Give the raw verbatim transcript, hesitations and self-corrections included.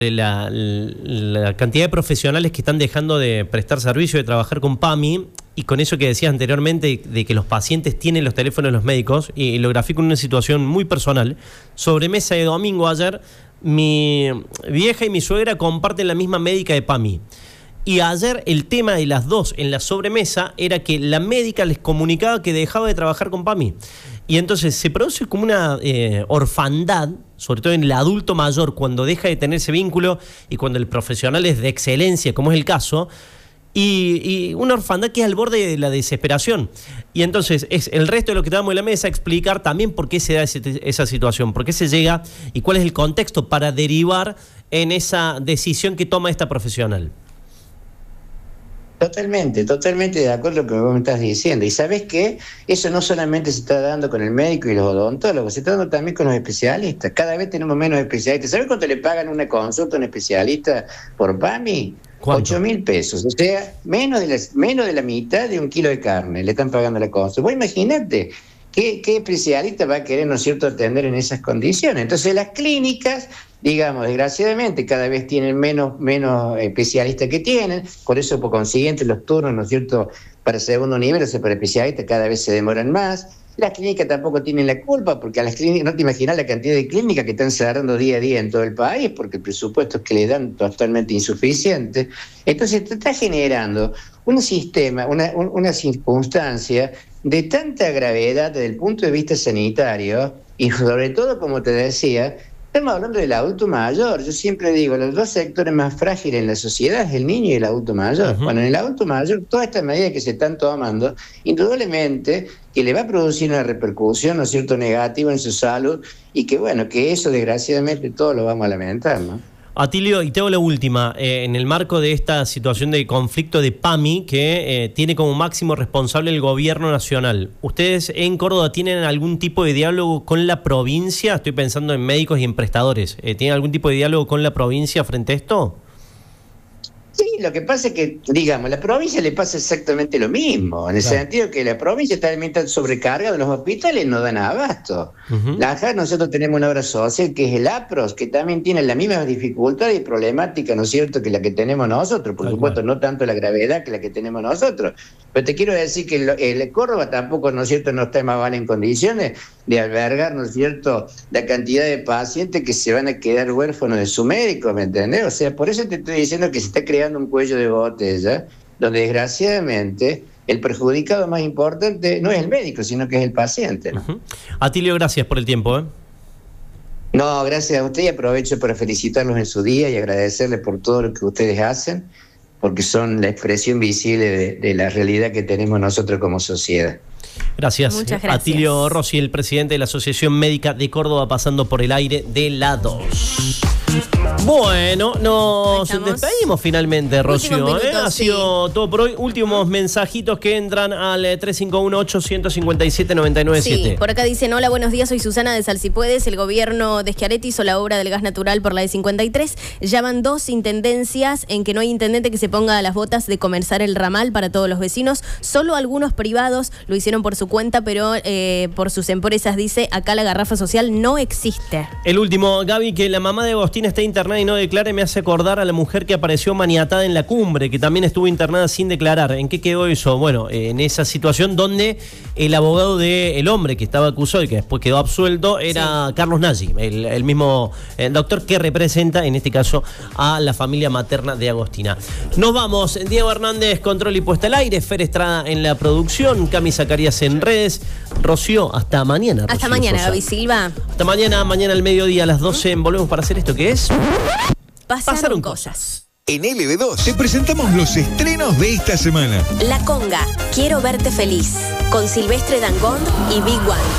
La, la cantidad de profesionales que están dejando de prestar servicio, de trabajar con PAMI, y con eso que decías anteriormente de que los pacientes tienen los teléfonos de los médicos, y lo grafico en una situación muy personal. Sobremesa de domingo ayer, mi vieja y mi suegra comparten la misma médica de PAMI. Y ayer el tema de las dos en la sobremesa era que la médica les comunicaba que dejaba de trabajar con PAMI. Y entonces se produce como una eh, orfandad, sobre todo en el adulto mayor, cuando deja de tener ese vínculo y cuando el profesional es de excelencia, como es el caso, y, y una orfandad que es al borde de la desesperación. Y entonces es el resto de lo que estábamos en la mesa explicar también por qué se da ese, esa situación, por qué se llega y cuál es el contexto para derivar en esa decisión que toma esta profesional. Totalmente, totalmente de acuerdo con lo que vos me estás diciendo. Y ¿sabés qué? Eso no solamente se está dando con el médico y los odontólogos, se está dando también con los especialistas. Cada vez tenemos menos especialistas. ¿Sabés cuánto le pagan una consulta a un especialista por PAMI? ocho mil pesos. O sea, menos de, la, menos de la mitad de un kilo de carne le están pagando la consulta. Vos imaginate, ¿qué, qué especialista va a querer, ¿no es cierto?, atender en esas condiciones? Entonces las clínicas, digamos, desgraciadamente cada vez tienen menos, menos especialistas que tienen, por eso por consiguiente los turnos, ¿no es cierto?, para segundo nivel, o sea, para especialistas cada vez se demoran más. Las clínicas tampoco tienen la culpa, porque a las clínicas, no te imaginas la cantidad de clínicas que están cerrando día a día en todo el país, porque el presupuesto que le dan totalmente insuficiente. Entonces te está generando un sistema, una, una circunstancia de tanta gravedad desde el punto de vista sanitario, y sobre todo, como te decía, estamos hablando del adulto mayor. Yo siempre digo, los dos sectores más frágiles en la sociedad es el niño y el adulto mayor. Uh-huh. Bueno, en el adulto mayor, todas estas medidas que se están tomando, indudablemente que le va a producir una repercusión, ¿no es cierto?, negativa en su salud, y que bueno, que eso desgraciadamente todos lo vamos a lamentar, ¿no? Atilio, y te hago la última, eh, en el marco de esta situación de conflicto de PAMI que eh, tiene como máximo responsable el gobierno nacional, ¿ustedes en Córdoba tienen algún tipo de diálogo con la provincia? Estoy pensando en médicos y en prestadores. Eh, ¿Tienen algún tipo de diálogo con la provincia frente a esto? Sí, lo que pasa es que, digamos, a la provincia le pasa exactamente lo mismo, en el claro. sentido que la provincia también está sobrecargada, los hospitales no dan abasto. Uh-huh. La A J A, nosotros tenemos una obra social que es el APROS, que también tiene la misma dificultad y problemática, ¿no es cierto?, que la que tenemos nosotros, por Ay, supuesto, claro. no tanto la gravedad que la que tenemos nosotros. Pero te quiero decir que el, el Córdoba tampoco, ¿no es cierto?, no está más mal en condiciones de albergar, ¿no es cierto?, la cantidad de pacientes que se van a quedar huérfanos de su médico, ¿me entendés? O sea, por eso te estoy diciendo que se está creando un cuello de botella, donde desgraciadamente el perjudicado más importante no es el médico, sino que es el paciente, ¿no? Uh-huh. Atilio, gracias por el tiempo, ¿eh? No, gracias a usted, y aprovecho para felicitarlos en su día y agradecerles por todo lo que ustedes hacen, porque son la expresión visible de, de la realidad que tenemos nosotros como sociedad. Gracias. Muchas gracias. Atilio Rossi, el presidente de la Asociación Médica de Córdoba, pasando por el aire de la dos. Bueno, nos despedimos finalmente, Rocío. Minutos, ¿eh? Ha sí. sido todo por hoy. Últimos mensajitos que entran al tres cinco uno, ocho cinco siete, nueve nueve siete. Sí, por acá dicen, hola, buenos días, soy Susana de Salsipuedes. El gobierno de Schiaretti hizo la obra del gas natural por la de cincuenta y tres. Ya van dos intendencias en que no hay intendente que se ponga a las botas de comenzar el ramal para todos los vecinos. Solo algunos privados lo hicieron por su cuenta, pero eh, por sus empresas, dice, acá la garrafa social no existe. El último, Gaby, que la mamá de Agostina está internada y no declara, me hace acordar a la mujer que apareció maniatada en la cumbre, que también estuvo internada sin declarar. ¿En qué quedó eso? Bueno, en esa situación donde el abogado del hombre que estaba acusado y que después quedó absuelto era sí. Carlos Nagy, el, el mismo el doctor que representa, en este caso, a la familia materna de Agostina. Nos vamos. Diego Hernández, control y puesta al aire. Fer Estrada en la producción. Cami Zacarías en redes. Rocío, hasta mañana. Hasta Rocío mañana, Sosa. Gaby Silva. Hasta mañana, mañana al mediodía a las doce. Volvemos para hacer esto que es... Pasaron, Pasaron cosas. cosas. En L B dos te presentamos los estrenos de esta semana. La Conga, Quiero verte feliz, con Silvestre Dangond y Big One.